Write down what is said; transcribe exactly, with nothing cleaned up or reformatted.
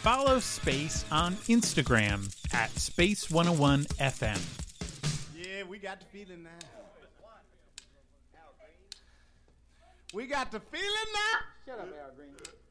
follow Space on Instagram at Space one oh one F M. Yeah, we got the feeling now. We got the feeling now. Shut up, Al Green.